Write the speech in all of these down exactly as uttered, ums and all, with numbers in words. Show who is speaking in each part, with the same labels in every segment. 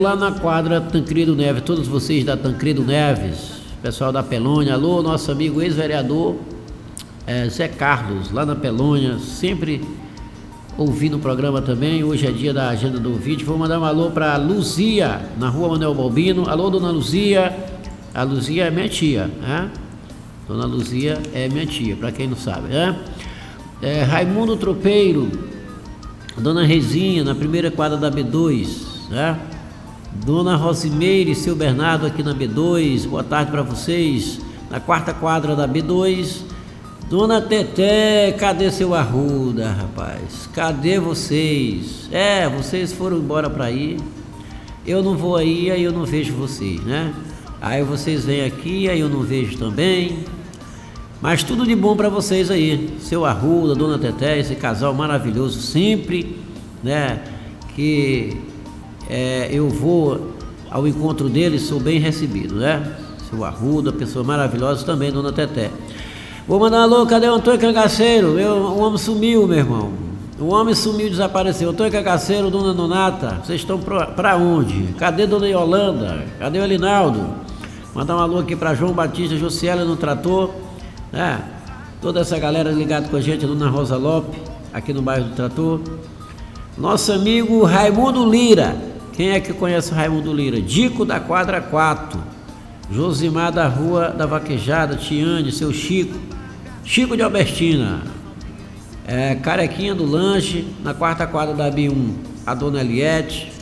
Speaker 1: Lá na quadra Tancredo Neves, todos vocês da Tancredo Neves, pessoal da Pelônia, alô, nosso amigo ex-vereador é, Zé Carlos, lá na Pelônia, sempre ouvindo o programa também. Hoje é dia da agenda do vídeo. Vou mandar um alô para Luzia, na rua Manuel Balbino. Alô, dona Luzia. A Luzia é minha tia, né? Dona Luzia é minha tia, para quem não sabe, né? É, Raimundo Tropeiro, dona Rezinha, na primeira quadra da B dois, né? Dona Rosimeire e seu Bernardo aqui na B dois, boa tarde para vocês. Na quarta quadra da B dois. Dona Teté, cadê seu Arruda, rapaz? Cadê vocês? É, vocês foram embora para aí. Eu não vou aí, aí eu não vejo vocês, né? Aí vocês vêm aqui, aí eu não vejo também. Mas tudo de bom para vocês aí. Seu Arruda, Dona Teté, esse casal maravilhoso sempre, né? Que É, eu vou ao encontro deles, sou bem recebido, né? Seu Arruda, pessoa maravilhosa também, Dona Teté. Vou mandar um alô, cadê o Antônio Cangaceiro? Eu, o homem sumiu, meu irmão. O homem sumiu, desapareceu. Antônio Cangaceiro, Dona Nonata, vocês estão para onde? Cadê Dona Yolanda? Cadê o Elinaldo? Mandar um alô aqui para João Batista, Josiela no Trator, né? Toda essa galera ligada com a gente, Dona Rosa Lopes, aqui no bairro do Trator. Nosso amigo Raimundo Lira. Quem é que conhece o Raimundo Lira? Dico da quadra quatro, Josimar da rua da Vaquejada, Tiane, seu Chico, Chico de Albertina, é, Carequinha do Lanche, na quarta quadra da B um, a Dona Eliette,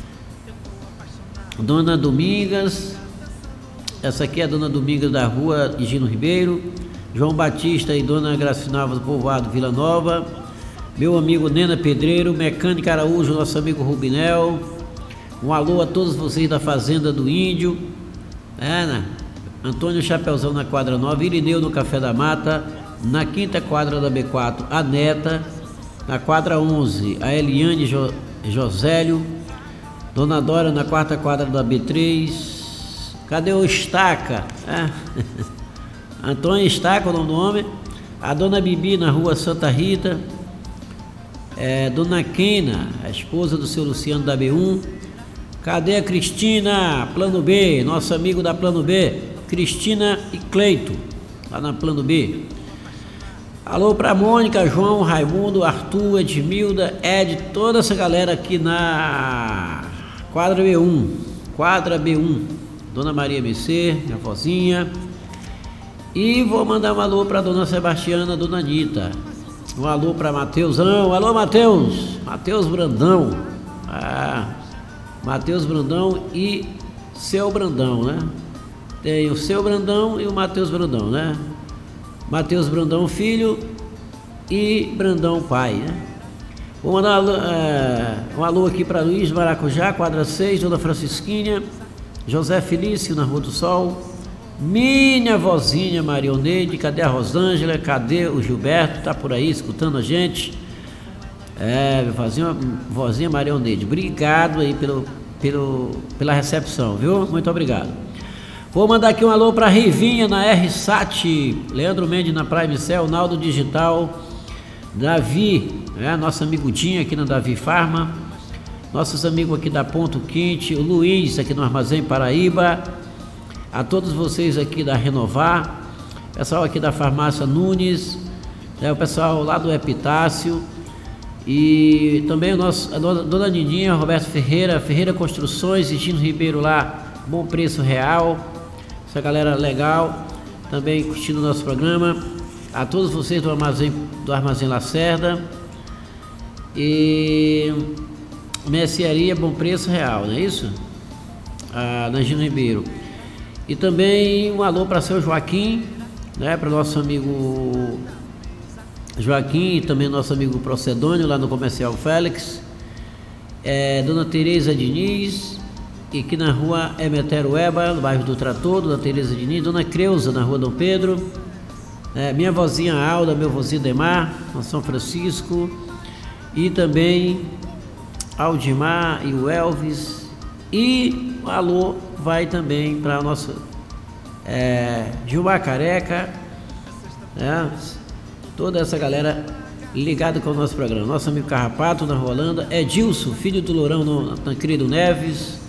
Speaker 1: Dona Domingas, essa aqui é a Dona Domingas da rua Higino Ribeiro, João Batista e Dona Gracinava do Povoado Vila Nova, meu amigo Nena Pedreiro, Mecânica Araújo, nosso amigo Rubinel. Um alô a todos vocês da Fazenda do Índio, é, né? Antônio Chapeuzão na quadra nove, Irineu no Café da Mata, na quinta quadra da B quatro, a Neta, na quadra onze, a Eliane jo, Josélio, Dona Dora na quarta quadra da B três, cadê o Estaca? É. Antônio Estaca, o nome do homem, a Dona Bibi na rua Santa Rita, é, Dona Quena, a esposa do seu Luciano da B um. Cadê a Cristina, Plano B, nosso amigo da Plano B, Cristina e Cleito, lá na Plano B. Alô para Mônica, João, Raimundo, Arthur, Edmilda, Ed, toda essa galera aqui na quadra B um, quadra B um, Dona Maria B C, minha vozinha. E vou mandar um alô para Dona Sebastiana, Dona Anitta. Um alô para Mateusão, alô Mateus, Mateus Brandão. Ah, Mateus Brandão e seu Brandão, né? Tem o seu Brandão e o Mateus Brandão, né? Mateus Brandão filho e Brandão pai, né? Vou mandar um alô, é, um alô aqui para Luiz Maracujá, quadra seis, Dona Francisquinha, José Felício na Rua do Sol, minha vozinha Marioneide, cadê a Rosângela? Cadê o Gilberto? Tá por aí escutando a gente? É, vozinha, vozinha Marioneide, obrigado aí pelo, pelo, pela recepção, viu? Muito obrigado. Vou mandar aqui um alô para Rivinha na R sat, Leandro Mendes na Prime Cell, Naldo Digital, Davi, né? Nosso amigo Dinho aqui na Davi Farma, nossos amigos aqui da Ponto Quinte, o Luiz aqui no Armazém Paraíba, a todos vocês aqui da Renovar, pessoal aqui da Farmácia Nunes, né? O pessoal lá do Epitácio. E também o nosso, a dona, dona Nindinha, Roberto Ferreira, Ferreira Construções, e Gino Ribeiro lá, Bom Preço Real, essa galera legal, também curtindo o nosso programa. A todos vocês do Armazém, do Armazém Lacerda e Mercearia Bom Preço Real, não é isso? Ah, na Gino Ribeiro. E também um alô para seu Joaquim, né, para o nosso amigo Joaquim e também nosso amigo Procedônio lá no Comercial Félix, é, Dona Tereza Diniz, e aqui na rua Emeterueba, no bairro do Trator, Dona Tereza Diniz, Dona Creuza na rua Dom Pedro, é, minha vozinha Alda, meu vozinho Demar, na São Francisco, e também Aldimar e o Elvis, e o alô vai também para o nosso é, Gilmar Careca, né? Toda essa galera ligada com o nosso programa. Nosso amigo Carrapato na Rolanda, Edilson, filho do Lourão no Tancredo Neves,